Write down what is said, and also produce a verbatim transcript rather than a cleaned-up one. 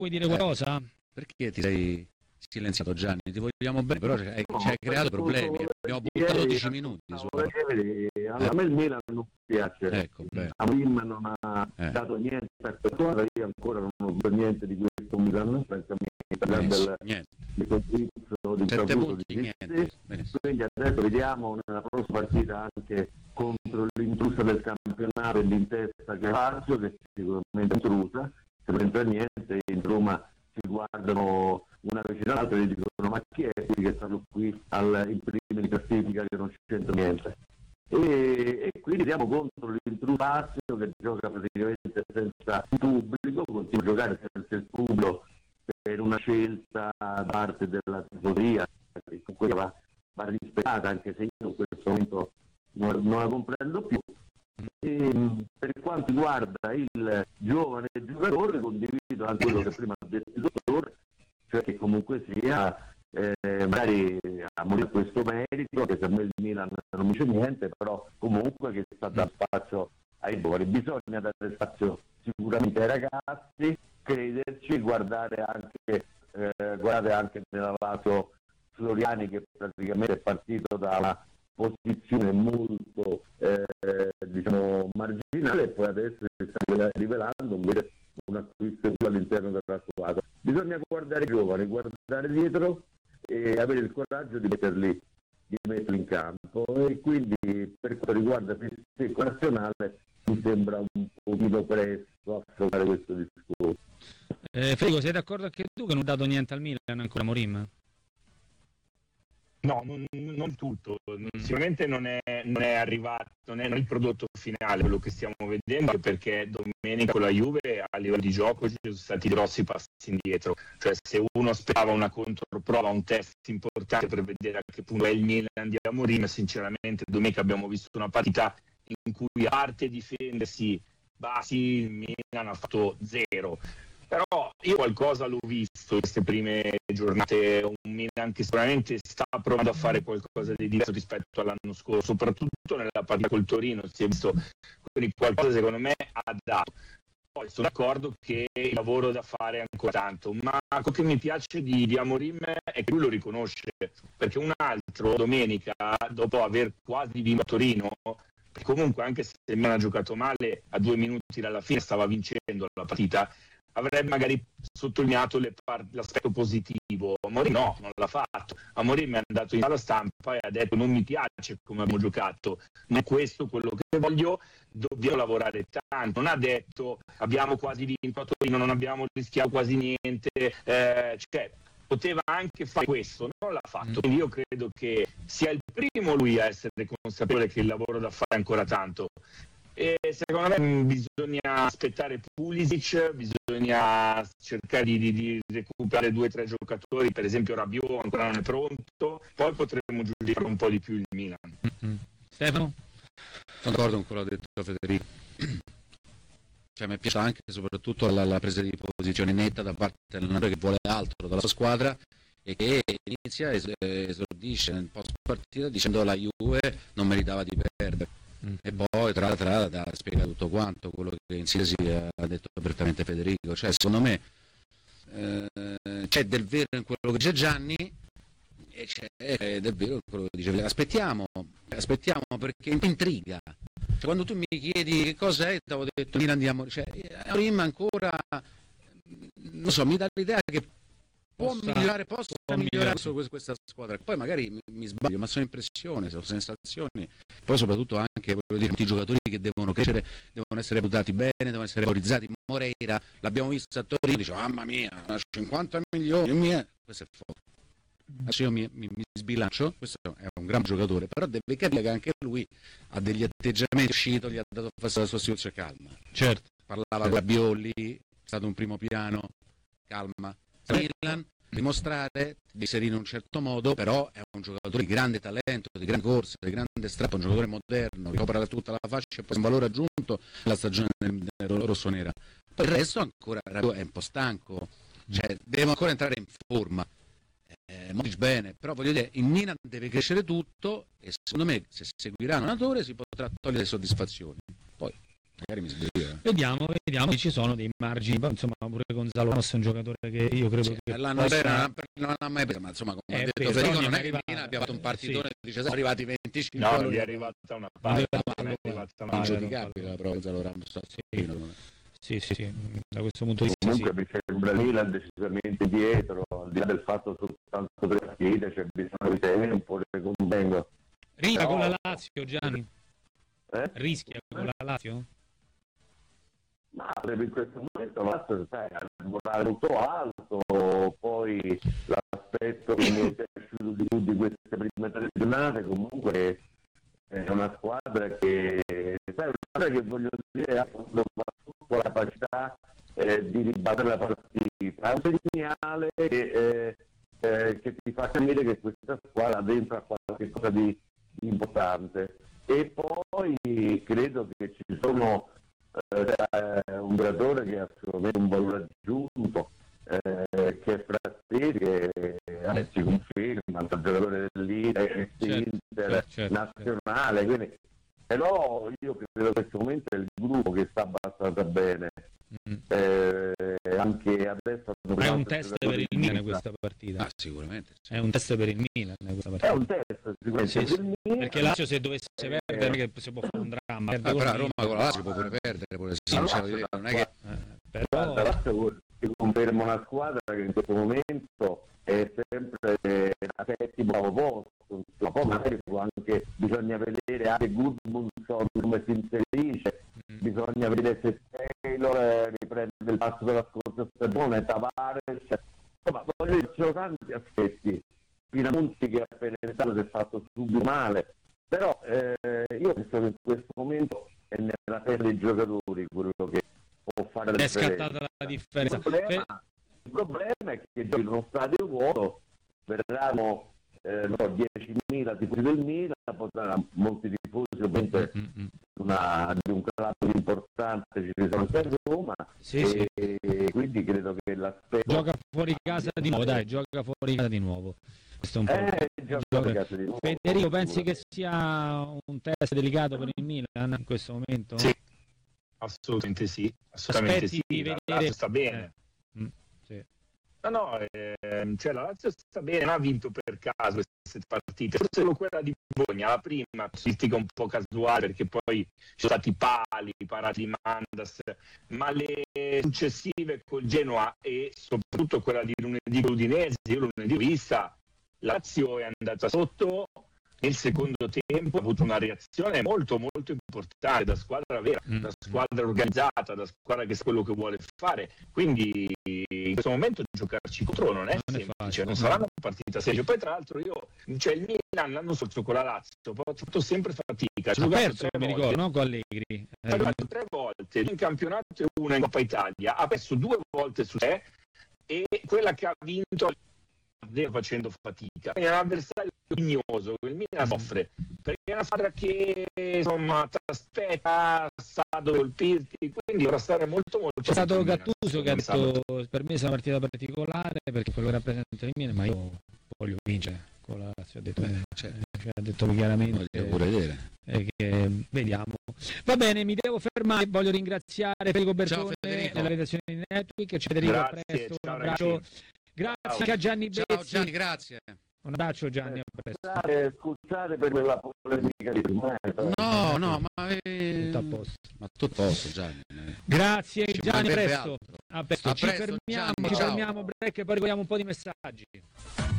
vuoi dire qualcosa? Perché ti sei silenziato, Gianni? Ti vogliamo bene, però ci hai, ci hai creato problemi. Abbiamo buttato dodici minuti su. A me il Milan non piace, ecco, Amorim non ha eh. dato niente per squadra, io ancora non ho visto niente di questo Milan, penso del, del, di servizio di Sette punti, di niente. Quindi adesso vediamo nella prossima partita anche contro l'intrusa del campionato e l'intesta che è Lazio, che sicuramente è intrusa, se non entra niente in Roma si guardano una vicino all'altra e dicono ma chi è qui che è stato qui al, in prima di classifica che non c'entra niente. E, e quindi siamo contro l'intruso che gioca praticamente senza pubblico, continua a giocare senza il pubblico per una scelta da parte della tifoseria, che va, va rispettata, anche se io in questo momento non, non la comprendo più. E, per quanto riguarda il giovane giocatore, condivido anche quello che prima ha detto il dottore, cioè che comunque sia eh, magari a morire questo merito, che per me il Milan non mi dice niente, però comunque che sta dando spazio ai giovani. Bisogna dare spazio sicuramente ai ragazzi, crederci, guardare anche eh, guardate anche nella Lazio Floriani, che praticamente è partito da una posizione molto eh, diciamo marginale e poi adesso si sta rivelando invece un acquisto all'interno della squadra. Bisogna guardare i giovani, guardare dietro e avere il coraggio di metterli, di metterli in campo, e quindi per quanto riguarda il secco nazionale mi sembra un pochino presto a affrontare questo discorso. Eh, Federico, sei d'accordo anche tu che non ha dato niente al Milan ancora Amorim? No, non, non tutto, sicuramente non è, non è arrivato, non è, non è il prodotto finale quello che stiamo vedendo, perché domenica con la Juve a livello di gioco ci sono stati grossi passi indietro, cioè se uno aspettava una controprova, un test importante per vedere a che punto è il Milan di Amorim, sinceramente domenica abbiamo visto una partita in cui a parte difendersi, basi, il Milan ha fatto zero. Però io qualcosa l'ho visto in queste prime giornate, un Milan che sicuramente sta provando a fare qualcosa di diverso rispetto all'anno scorso, soprattutto nella partita col Torino si è visto, quindi qualcosa secondo me ha dato. Poi sono d'accordo che il lavoro da fare è ancora tanto, ma quello che mi piace di, di Amorim è che lui lo riconosce, perché un altro domenica, dopo aver quasi vinto a Torino, comunque anche se il Milan ha giocato male, a due minuti dalla fine stava vincendo la partita, avrebbe magari sottolineato le par- l'aspetto positivo. Amorim no, non l'ha fatto. Amorim è andato in sala stampa e ha detto non mi piace come abbiamo giocato, non è questo quello che voglio, dobbiamo lavorare tanto. Non ha detto abbiamo quasi vinto a Torino, non abbiamo rischiato quasi niente, eh, cioè poteva anche fare questo, non l'ha fatto. Quindi io credo che sia il primo lui a essere consapevole che il lavoro da fare è ancora tanto. E secondo me bisogna aspettare Pulisic, bisogna cercare di, di, di recuperare due o tre giocatori, per esempio Rabiot ancora non è pronto, poi potremo giudicare un po' di più il Milan. Mm-hmm. Stefano? Sono d'accordo con quello che ha detto Federico, cioè mi piace anche e soprattutto la, la presa di posizione netta da parte dell'allenatore che vuole altro dalla sua squadra e che inizia e esordisce nel post partita dicendo la Juve non meritava di perdere. Mm. E poi tra l'altro ha spiegato tutto quanto quello che in sintesi ha detto apertamente Federico, cioè secondo me eh, c'è del vero in quello che dice Gianni e c'è del vero in quello che dice aspettiamo, aspettiamo perché intriga, cioè, quando tu mi chiedi che cosa è, ti avevo detto Milan di Amorim, cioè Amorim ancora non so, mi dà l'idea che può Possa, migliorare, possa può migliorare migliorare. Questa squadra, poi magari mi, mi sbaglio, ma sono impressioni, sono sensazioni, poi soprattutto anche voglio dire, tutti i giocatori che devono crescere, devono essere valutati bene, devono essere valorizzati. Moreira l'abbiamo visto a Torino, dice mamma mia, cinquanta milioni, mia. Questo è foto. Adesso io mi, mi, mi sbilancio, questo è un gran giocatore, però deve capire che anche lui ha degli atteggiamenti, è uscito, gli ha dato fastidio la sua situazione, calma. Certo. Parlava con la Biolli, è stato un primo piano, calma. Milan, dimostrare di inserire in un certo modo, però è un giocatore di grande talento, di grande corsa, di grande strappo, un giocatore moderno, che copre tutta la faccia e poi un valore aggiunto nella stagione del, del rossonera. Poi il resto ancora è un po' stanco, cioè deve ancora entrare in forma. Eh, Modric bene, però voglio dire, il Milan deve crescere tutto e secondo me se seguirà un allenatore si potrà togliere le soddisfazioni. Poi magari mi sbaglio. Vediamo, vediamo, ci sono dei margini, insomma pure Gonzalo Rossi è un giocatore che io credo Sì, che l'anno possa... non, non ha mai preso, ma insomma come Eh, ha detto per Federico Sogni non è è che arrivato- Milan abbia fatto un partitone sì. dice sono arrivati venticinque No, gol, gli è arrivata una Non è palla, arrivata non è una arrivata palla. una palla. ingiudicabile la prova Gonzalo Ramos. Sì, sì, sì, da questo punto di vista Comunque sì. mi sembra Milan decisamente dietro, al di là del fatto soltanto tre partite, c'è bisogno di tempo, le convengo. Rischia No. con la Lazio, Gianni? Eh? Rischia con la Lazio? Ma in questo momento Lazio sai, ha un morale molto alto, poi l'aspetto che mi è piaciuto di più di queste prime tre giornate comunque è una squadra che sai, una squadra che voglio dire ha soprattutto la capacità eh, di ribattere la partita, è un segnale che, eh, eh, che ti fa capire che questa squadra dentro ha qualcosa di importante. E poi credo che ci sono eh, un giocatore che ha assolutamente un valore aggiunto, eh, che è Frattesi, che eh, si conferma, un giocatore dell'Inter, Certo, Inter certo, nazionale, quindi, però io credo che in questo momento è il gruppo che sta abbastanza bene. Mm. Eh, anche adesso Ma è un test per il Milan questa partita. Ah, sicuramente. Sì. È un test per il Milan questa è partita. un test sicuramente Sì, sì. per il Milan. Perché Lazio se dovesse perdere non è che si può fare un dramma. Perde Ah, col però a Milan. Roma con la Lazio può pure perdere, pure se La sincero Lazio dire, è non una è che Eh, però Guarda, Lazio si conferma una squadra che in questo momento è sempre a settimo posto, ma poi magari può anche, bisogna vedere anche Gudmundsson come si inserisce, mm, bisogna vedere se Taylor eh, riprende il passo della scorsa stagione, Tavares, insomma voglio dire, ci sono tanti aspetti. Pinamonti che appena entrato si è fatto subito male, però eh, io penso che in questo momento è nella testa dei giocatori quello che può fare la è differenza. scattata la differenza. Il problema, Fe- il problema è che giochi in uno stadio vuoto, verranno eh, no, diecimila tifosi del Milan, potranno molti tifosi ovviamente Mm, mm, mm. una, di un club importante ci sono anche a Roma, Sì, sì. e, e quindi credo che l'aspetto Gioca fuori casa di nuovo, dai, gioca fuori casa di nuovo. Questo è un po'. eh, gioca gioca- fuori casa di nuovo. Federico, pensi che sia un test delicato per il Milan in questo momento? Sì. Assolutamente sì, assolutamente Aspetti sì. di La vedere- Lazio sta bene. Eh, mm, sì. No, no, ehm, cioè la Lazio sta bene, non ha vinto per caso queste partite, forse solo quella di Bologna, la prima, statistica un po' casuale perché poi ci sono stati pali, parati di Mandas, ma le successive col Genoa e soprattutto quella di lunedì con l'Udinese, io lunedì ho vista, la Lazio è andata sotto, nel secondo tempo ha avuto una reazione molto molto importante da squadra vera, Mm. da squadra organizzata, da squadra che sa quello che vuole fare, quindi in questo momento giocarci contro non è Non è semplice, facile. non sarà una partita semplice. Poi tra l'altro io, cioè il Milan l'anno scorso con la Lazio ho fatto sempre fatica, ci ho Ha giocato perso, tre mi volte. ricordo, no? Con Allegri. Ha Eh, giocato tre volte, in campionato e una in Coppa Italia, ha perso due volte su tre e quella che ha vinto facendo fatica. È un avversario pignoso, il Milan soffre, perché è una squadra che insomma ti aspetta, sa dove colpirti, quindi dovrà stare molto molto C'è stato attento il Milan, Gattuso che ha secondo me, detto sabato. per me è una partita particolare perché quello che rappresenta il Milan, ma io voglio vincere con la Lazio, ha detto, eh, cioè, cioè, ha detto chiaramente voglio pure vedere. eh, che vediamo. Va bene, mi devo fermare, voglio ringraziare Federico Bertone Federico. nella redazione di Netweek, Federico, a Grazie, presto, un ciao, abbraccio. ragazzi. Grazie Ciao. anche a Gianni Bezzi. Ciao Gianni, grazie. Un abbraccio Gianni, a presto. Scusate, scusate per quella polemica di prima. eh, No, no, ma eh, Tutto a posto. ma tutto a posto Gianni. Grazie Ci Gianni, mancherebbe presto. altro. A presto. A Ci presto, fermiamo, Gianni, ci ciao. fermiamo break e poi ricordiamo un po' di messaggi.